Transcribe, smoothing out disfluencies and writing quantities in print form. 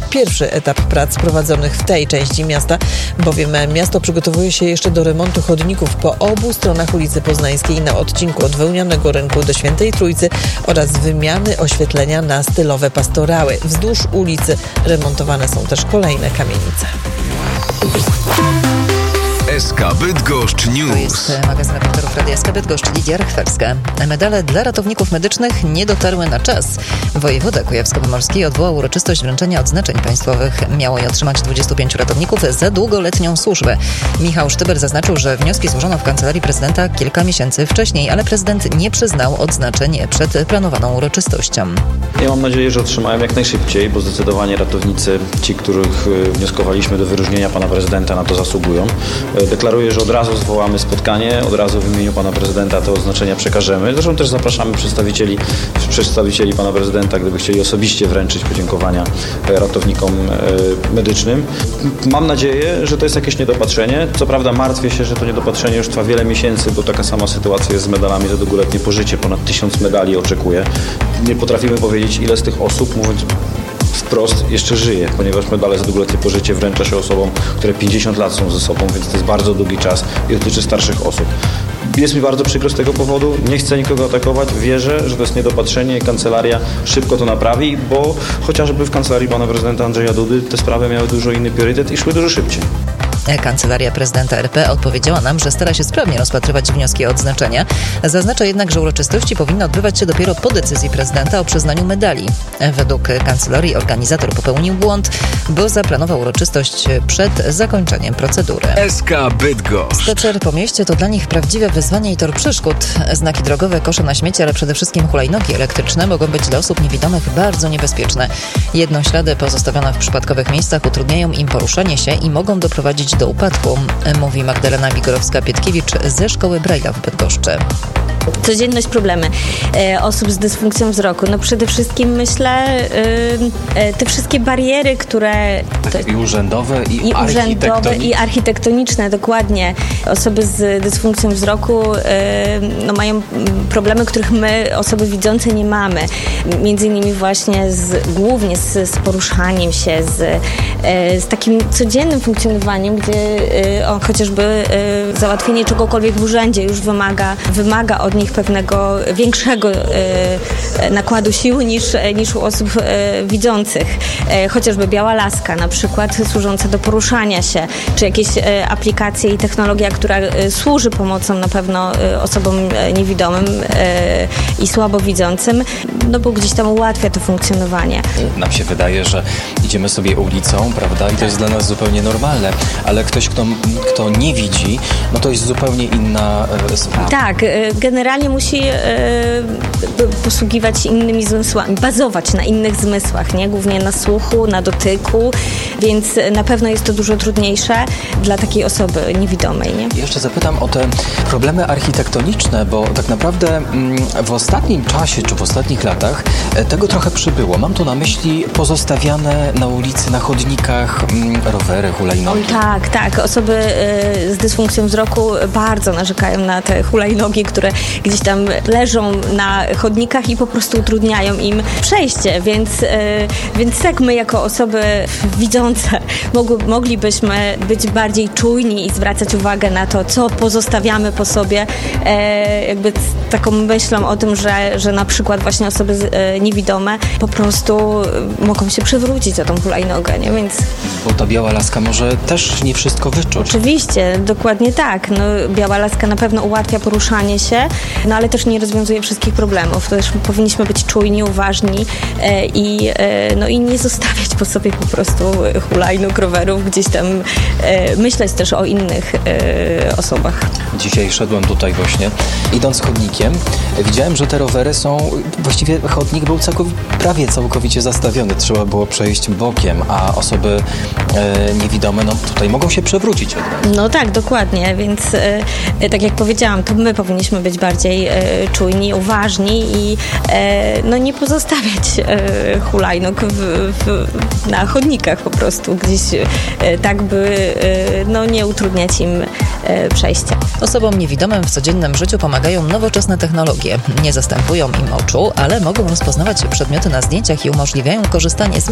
pierwszy etap prac prowadzonych w tej części miasta, bowiem miasto przygotowuje się jeszcze do remontu chodników po obu stronach ulicy Poznańskiej na odcinku od Wełnianego Rynku do Świętej Trójcy oraz wymiany oświetlenia na stylowe pastorały. Wzdłuż ulicy remontowane są też kolejne kamienice. SK Bydgoszcz News. To jest magazyn reporterów Radia SK Bydgoszcz, Lidia Rachwerska. Medale dla ratowników medycznych nie dotarły na czas. Wojewoda kujawsko-pomorski odwołał uroczystość wręczenia odznaczeń państwowych. Miało je otrzymać 25 ratowników za długoletnią służbę. Michał Sztyber zaznaczył, że wnioski złożono w Kancelarii Prezydenta kilka miesięcy wcześniej, ale prezydent nie przyznał odznaczeń przed planowaną uroczystością. Ja mam nadzieję, że otrzymają jak najszybciej, bo zdecydowanie ratownicy, ci, których wnioskowaliśmy do wyróżnienia pana prezydenta, na to zasługują. Deklaruję, że od razu zwołamy spotkanie, od razu w imieniu pana prezydenta te odznaczenia przekażemy. Zresztą też zapraszamy przedstawicieli pana prezydenta, gdyby chcieli osobiście wręczyć podziękowania ratownikom medycznym. Mam nadzieję, że to jest jakieś niedopatrzenie. Co prawda martwię się, że to niedopatrzenie już trwa wiele miesięcy, bo taka sama sytuacja jest z medalami za długoletnie pożycie. Ponad 1000 medali oczekuje. Nie potrafimy powiedzieć, ile z tych osób, mówiąc wprost, jeszcze żyje, ponieważ medale za długoletnie pożycie wręcza się osobom, które 50 lat są ze sobą, więc to jest bardzo długi czas i dotyczy starszych osób. Jest mi bardzo przykro z tego powodu, nie chcę nikogo atakować, wierzę, że to jest niedopatrzenie i kancelaria szybko to naprawi, bo chociażby w kancelarii pana prezydenta Andrzeja Dudy te sprawy miały dużo inny priorytet i szły dużo szybciej. Kancelaria Prezydenta RP odpowiedziała nam, że stara się sprawnie rozpatrywać wnioski o odznaczenia. Zaznacza jednak, że uroczystości powinny odbywać się dopiero po decyzji prezydenta o przyznaniu medali. Według kancelarii organizator popełnił błąd, bo zaplanował uroczystość przed zakończeniem procedury. SK Bydgoszcz. Spacer po mieście to dla nich prawdziwe wyzwanie i tor przeszkód. Znaki drogowe, kosze na śmieci, ale przede wszystkim hulajnogi elektryczne mogą być dla osób niewidomych bardzo niebezpieczne. Jednoślady pozostawione w przypadkowych miejscach utrudniają im poruszanie się i mogą doprowadzić do upadku, mówi Magdalena Wigorowska-Pietkiewicz ze Szkoły Braille'a w Bydgoszczy. Codzienność, problemy osób z dysfunkcją wzroku. No przede wszystkim myślę te wszystkie bariery, które... I urzędowe, i architektoniczne, dokładnie. Osoby z dysfunkcją wzroku mają problemy, których my, osoby widzące, nie mamy. Między innymi właśnie głównie z poruszaniem się, z takim codziennym funkcjonowaniem, gdzie chociażby załatwienie czegokolwiek w urzędzie już wymaga od nich pewnego większego nakładu siły niż u osób widzących. Chociażby biała laska na przykład służąca do poruszania się, czy jakieś aplikacje i technologia, która służy pomocą na pewno osobom niewidomym i słabowidzącym, no bo gdzieś tam ułatwia to funkcjonowanie. Nam się wydaje, że idziemy sobie ulicą, prawda, i to jest dla nas zupełnie normalne, ale ktoś, kto nie widzi, no to jest zupełnie inna sprawa. Tak, generalnie musi posługiwać innymi zmysłami, bazować na innych zmysłach, nie? Głównie na słuchu, na dotyku, więc na pewno jest to dużo trudniejsze dla takiej osoby niewidomej. Nie? Jeszcze zapytam o te problemy architektoniczne, bo tak naprawdę w ostatnim czasie, czy w ostatnich latach tego trochę przybyło. Mam tu na myśli pozostawiane na ulicy, na chodnikach rowery, hulajnogi. Tak. Osoby z dysfunkcją wzroku bardzo narzekają na te hulajnogi, które gdzieś tam leżą na chodnikach i po prostu utrudniają im przejście, więc tak my jako osoby widzące moglibyśmy być bardziej czujni i zwracać uwagę na to, co pozostawiamy po sobie, jakby z taką myślą o tym, że na przykład właśnie osoby niewidome po prostu mogą się przewrócić o tą hulajnogę, nie? Więc... Bo ta biała laska może też nie wszystko wyczuć. Oczywiście, dokładnie tak. No, biała laska na pewno ułatwia poruszanie się, no ale też nie rozwiązuje wszystkich problemów. Też powinniśmy być czujni, uważni i nie zostawiać po sobie po prostu hulajnóg, rowerów, gdzieś tam myśleć też o innych osobach. Dzisiaj szedłem tutaj właśnie, idąc chodnikiem, widziałem, że te rowery właściwie chodnik był prawie całkowicie zastawiony. Trzeba było przejść bokiem, a osoby niewidome, tutaj mogą się przewrócić od razu. No tak, dokładnie, więc tak jak powiedziałam, to my powinniśmy być bardziej czujni, uważni i nie pozostawiać hulajnóg na chodnikach po prostu, gdzieś tak by nie utrudniać im przejścia. Osobom niewidomym w codziennym życiu pomagają nowoczesne technologie. Nie zastępują im oczu, ale mogą rozpoznawać przedmioty na zdjęciach i umożliwiają korzystanie z